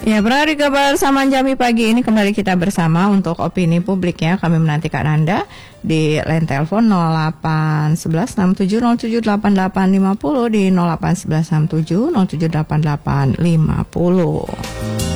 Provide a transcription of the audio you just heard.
Ya, berari kebersamaan Jambi pagi ini kembali kita bersama untuk opini publik ya. Kami menantikan Anda di line telepon 081167078850 di 081167078850.